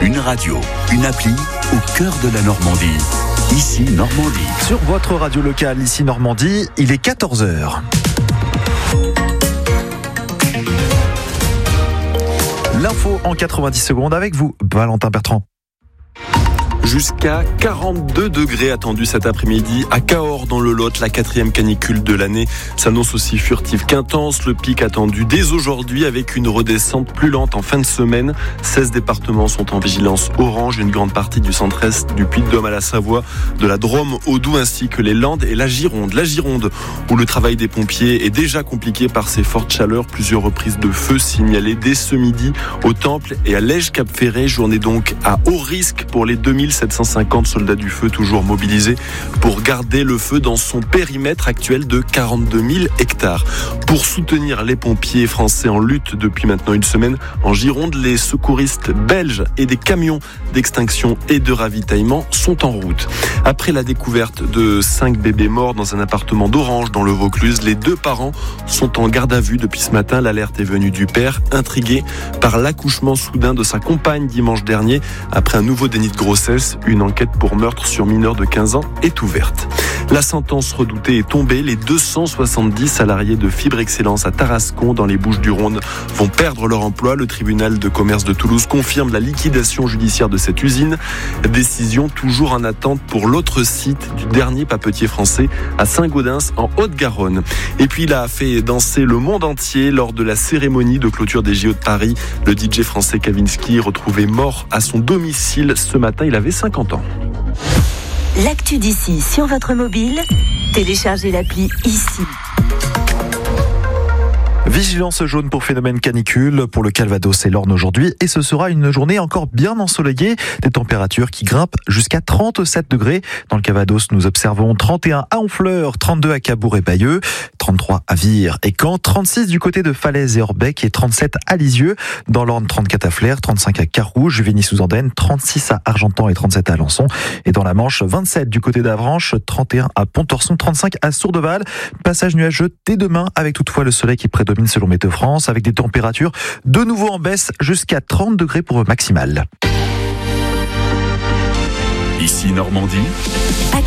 Une radio, une appli au cœur de la Normandie. Ici Normandie. Sur votre radio locale, ici Normandie, il est 14h. L'info en 90 secondes avec vous, Valentin Bertrand. Jusqu'à 42 degrés attendus cet après-midi à Cahors dans le Lot. La 4e canicule de l'année s'annonce aussi furtive qu'intense. Le pic attendu dès aujourd'hui avec une redescente plus lente en fin de semaine. 16 départements sont en vigilance orange. Une grande partie du centre-est, du Puy-de-Dôme à la Savoie, de la Drôme au Doubs ainsi que les Landes et la Gironde. La Gironde où le travail des pompiers est déjà compliqué par ces fortes chaleurs. Plusieurs reprises de feu signalées dès ce midi au Temple et à Lège-Cap-Ferré. Journée donc à haut risque pour les 2750 soldats du feu toujours mobilisés pour garder le feu dans son périmètre actuel de 42 000 hectares. Pour soutenir les pompiers français en lutte depuis maintenant une semaine, en Gironde, les secouristes belges et des camions d'extinction et de ravitaillement sont en route. Après la découverte de 5 bébés morts dans un appartement d'Orange dans le Vaucluse, les 2 parents sont en garde à vue depuis ce matin. L'alerte est venue du père, intrigué par l'accouchement soudain de sa compagne dimanche dernier après un nouveau déni de grossesse. Une enquête pour meurtre sur mineur de 15 ans est ouverte. La sentence redoutée est tombée. Les 270 salariés de Fibre Excellence à Tarascon, dans les Bouches-du-Rhône, vont perdre leur emploi. Le tribunal de commerce de Toulouse confirme la liquidation judiciaire de cette usine. Décision toujours en attente pour l'autre site du dernier papetier français à Saint-Gaudens, en Haute-Garonne. Et puis il a fait danser le monde entier lors de la cérémonie de clôture des JO de Paris. Le DJ français Kavinsky, retrouvé mort à son domicile ce matin. Il avait 50 ans. L'actu d'ici sur votre mobile, téléchargez l'appli ici. Vigilance jaune pour phénomène canicule pour le Calvados et l'Orne aujourd'hui, et ce sera une journée encore bien ensoleillée, des températures qui grimpent jusqu'à 37 degrés. Dans le Calvados, nous observons 31 à Honfleur, 32 à Cabourg et Bayeux, 33 à Vire et Caen, 36 du côté de Falaise et Orbec et 37 à Lisieux. Dans l'Orne, 34 à Flers, 35 à Carouge, Juvigny-sous-Andenne, 36 à Argentan et 37 à Alençon. Et dans la Manche, 27 du côté d'Avranches, 31 à Pontorson, 35 à Sourdeval. Passage nuageux dès demain avec toutefois le soleil qui prédomine selon Météo France, avec des températures de nouveau en baisse jusqu'à 30 degrés pour le maximal. Ici Normandie.